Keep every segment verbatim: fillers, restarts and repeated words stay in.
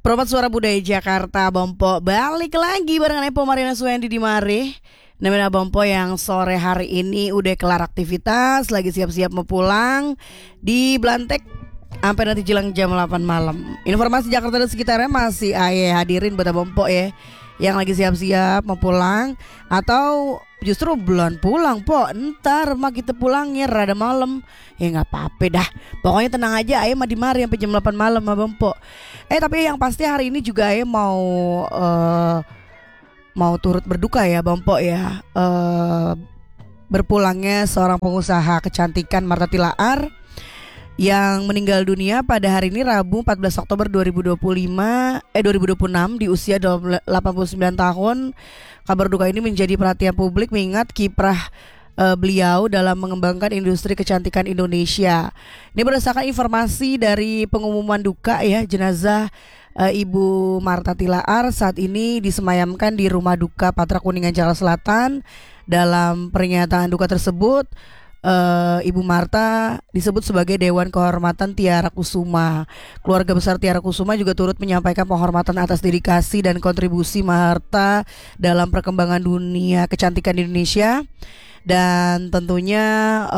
Perempat Suara Budaya Jakarta Bompo balik lagi barengan Epo Mariana Suhendi di Mari. Namanya Bompo yang sore hari ini udah kelar aktivitas, lagi siap-siap mau pulang di Blantek sampai nanti jelang jam delapan malam. Informasi Jakarta dan sekitarnya masih aye hadirin buat Bompo ya, yang lagi siap-siap mau pulang atau justru belum pulang po, ntar mah kita pulangnya rada malam. Ya gak apa-apa dah, pokoknya tenang aja aye mah di Mari sampai jam delapan malam mah Bompo. Eh tapi yang pasti hari ini juga aye mau uh, mau turut berduka ya Bompo ya, uh, berpulangnya seorang pengusaha kecantikan Martha Tilaar yang meninggal dunia pada hari ini Rabu empat belas Oktober dua ribu dua puluh lima eh dua ribu dua puluh enam di usia delapan puluh sembilan tahun. Kabar duka ini menjadi perhatian publik mengingat kiprah uh, beliau dalam mengembangkan industri kecantikan Indonesia. Ini berdasarkan informasi dari pengumuman duka ya, jenazah uh, Ibu Martha Tilaar saat ini disemayamkan di Rumah Duka Patra Kuningan Jakarta Selatan. Dalam pernyataan duka tersebut, Uh, Ibu Martha disebut sebagai Dewan Kehormatan Tiara Kusuma. Keluarga besar Tiara Kusuma juga turut menyampaikan penghormatan atas dedikasi dan kontribusi Martha dalam perkembangan dunia kecantikan di Indonesia. Dan tentunya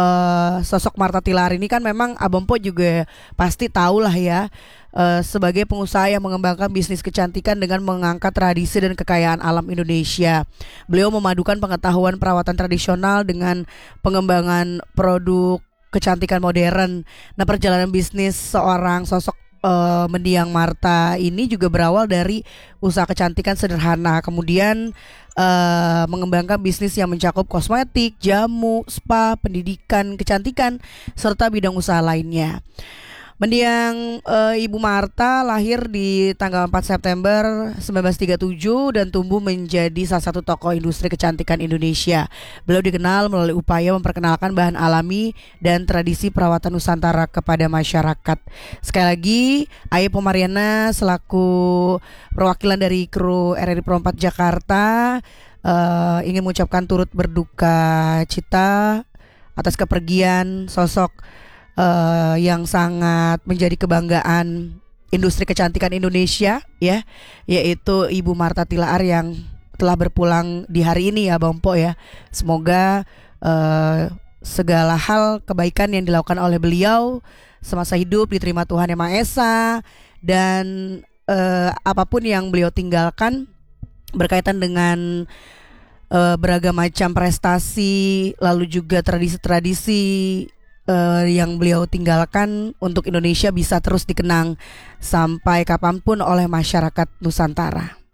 uh, sosok Martha Tilaar ini kan memang Abompo juga pasti tahu lah ya, uh, sebagai pengusaha yang mengembangkan bisnis kecantikan dengan mengangkat tradisi dan kekayaan alam Indonesia. Beliau memadukan pengetahuan perawatan tradisional dengan pengembangan produk kecantikan modern. Nah, perjalanan bisnis seorang sosok Uh, mendiang Martha ini juga berawal dari usaha kecantikan sederhana, kemudian uh, mengembangkan bisnis yang mencakup kosmetik, jamu, spa, pendidikan kecantikan, serta bidang usaha lainnya. Mendiang uh, Ibu Martha lahir di tanggal empat September seribu sembilan ratus tiga puluh tujuh dan tumbuh menjadi salah satu tokoh industri kecantikan Indonesia. Beliau dikenal melalui upaya memperkenalkan bahan alami dan tradisi perawatan Nusantara kepada masyarakat. Sekali lagi, Aye Po Mariana selaku perwakilan dari kru R R I Perempat Jakarta uh, ingin mengucapkan turut berduka cita atas kepergian sosok Uh, yang sangat menjadi kebanggaan industri kecantikan Indonesia ya, yaitu Ibu Martha Tilaar yang telah berpulang di hari ini ya Bompo ya. Semoga uh, segala hal kebaikan yang dilakukan oleh beliau semasa hidup diterima Tuhan Yang Maha Esa, dan uh, apapun yang beliau tinggalkan berkaitan dengan uh, beragam macam prestasi, lalu juga tradisi-tradisi Uh, yang beliau tinggalkan untuk Indonesia bisa terus dikenang sampai kapanpun oleh masyarakat Nusantara.